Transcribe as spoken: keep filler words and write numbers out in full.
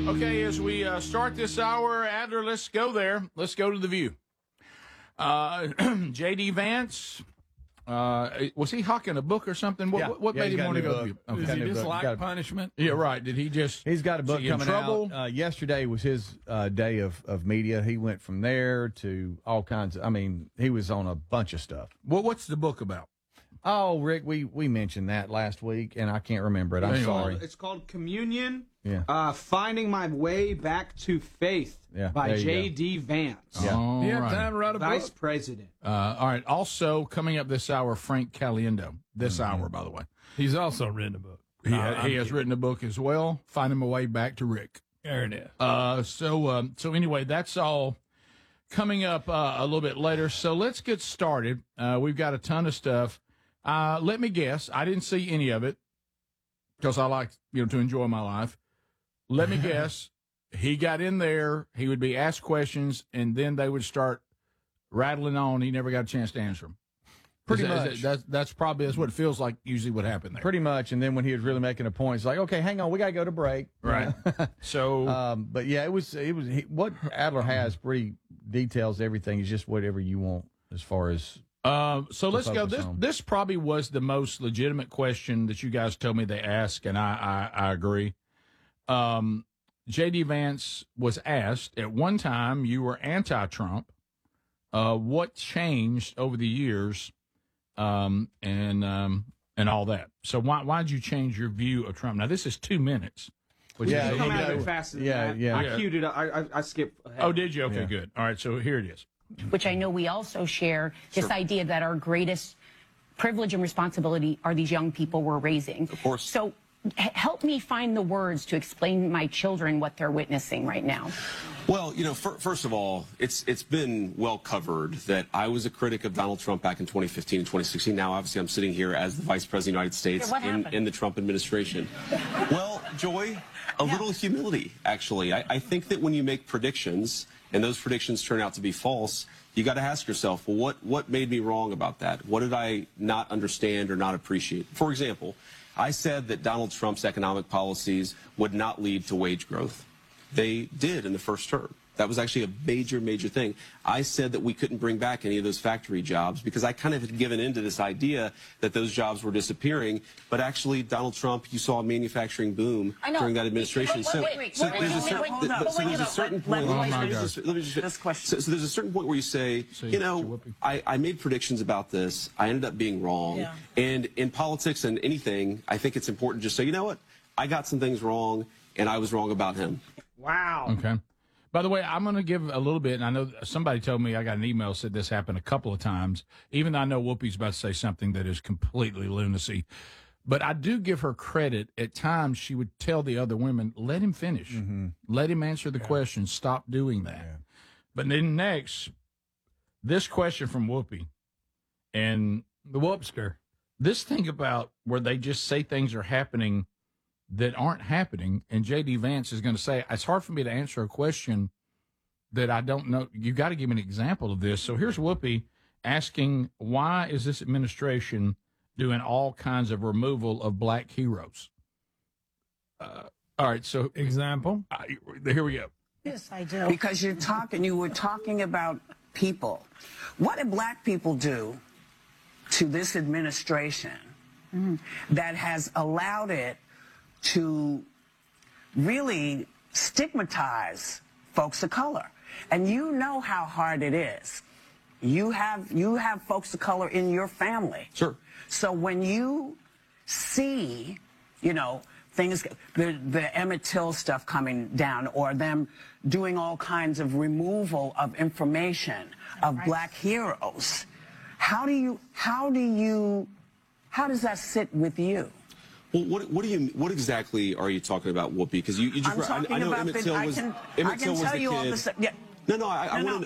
Okay, as we uh, start this hour, Adler, let's go there. Let's go to the View. Uh, J D. Vance, uh, was he hawking a book or something? What, Yeah. what, what Yeah, made he's him got want a to new go to the book. View? Okay. He's got Does a he new just book. like Got a- punishment? Yeah, right. Did he just? He's got a book is he in coming trouble? out. Uh, yesterday was his uh, day of, of media. He went from there to all kinds of, I mean, he was on a bunch of stuff. Well, what's the book about? Oh, Rick, we, we mentioned that last week, and I can't remember it. I'm Anyway. sorry. It's called Communion. Yeah. Uh, Finding My Way Back to Faith Yeah, by there you J go. D. Vance, Yeah. All You have right. time to write a Vice book? President. Uh, all right. Also, coming up this hour, Frank Caliendo. This Mm-hmm. hour, by the way. He's also written a book. He, No, ha- I'm he has kidding. written a book as well, Finding My Way Back to Rick. There it is. Uh, so, um, so anyway, that's all coming up uh, a little bit later. So let's get started. Uh, we've got a ton of stuff. Uh, let me guess. I didn't see any of it because I like, you know, to enjoy my life. Let me guess. He got in there. He would be asked questions, and then they would start rattling on. He never got a chance to answer them. Pretty Is that- is much. that- that's, that's probably that's what it feels like. Usually, what happened there. Pretty much. And then when he was really making a point, it's like, okay, hang on, we got to go to break. Right. So, um, but yeah, it was, it was, he, what Adler has pretty details everything. Is just whatever you want as far as. Um, so let's go. focus This on. this probably was the most legitimate question that you guys told me they asked, and I I, I agree. Um, J D. Vance was asked at one time, you were anti-Trump. Uh, what changed over the years, um, and um, and all that? So why why did you change your view of Trump? Now this is two minutes. Which Yeah, is You come yeah, out of yeah. it faster than Yeah, that. yeah. I Yeah. queued it up. I, I, I skipped ahead. oh, did you? Okay, Yeah. good. All right, so here it is. Which I know we also share this idea that our greatest privilege and responsibility are these young people we're raising. Of course. So h- help me find the words to explain to my children what they're witnessing right now. Well, you know, fir- first of all, it's it's been well covered that I was a critic of Donald Trump back in twenty fifteen and twenty sixteen. Now, obviously, I'm sitting here as the Vice President of the United States Yeah, what in, happened? in the Trump administration. Well, Joy, a little humility, actually. I, I think that when you make predictions and those predictions turn out to be false, you got to ask yourself, well, what, what made me wrong about that? What did I not understand or not appreciate? For example, I said that Donald Trump's economic policies would not lead to wage growth. They did in the first term. That was actually a major, major thing. I said that we couldn't bring back any of those factory jobs because I kind of had given into this idea that those jobs were disappearing. But actually, Donald Trump, you saw a manufacturing boom I know. during that administration. Wait, so, wait, wait, so wait, there's a wait, certain, wait, hold th- up. but- so Wait, there's a wait, certain let- point. let- Oh, let- my let me God. just- let me just- This question. So, so there's a certain point where you say, So you you- know, so Whoopi. I, I made predictions about this. I ended up being wrong. Yeah. And in politics and anything, I think it's important to just say, you know what? I got some things wrong, and I was wrong about him. Wow. Okay. By the way, I'm going to give a little bit, and I know somebody told me I got an email said this happened a couple of times, even though I know Whoopi's about to say something that is completely lunacy. But I do give her credit. At times, she would tell the other women, let him finish. Mm-hmm. Let him answer the question. Stop doing that. Yeah. But then next, this question from Whoopi, and The Whoopster. this thing about where they just say things are happening that aren't happening, and J D. Vance is going to say, it's hard for me to answer a question that I don't know. You got to give me an example of this. So here's Whoopi asking, why is this administration doing all kinds of removal of black heroes? Uh, all right, so Example. uh, here we go. Yes, I do. Because you're talking, you were talking about people. What did black people do to this administration that has allowed it to really stigmatize folks of color? And you know how hard it is. You have you have folks of color in your family. Sure. So when you see, you know, things, the, the Emmett Till stuff coming down, or them doing all kinds of removal of information of black heroes, how do you, how do you, how does that sit with you? Well, what, what do you, what exactly are you talking about, Whoopi? Because you, you just, I'm talking I, I know about Emmett the, Till I was, can, Emmett I Till can was tell the you all kid. the stuff. Yeah. No, no, I, I No, want to. no.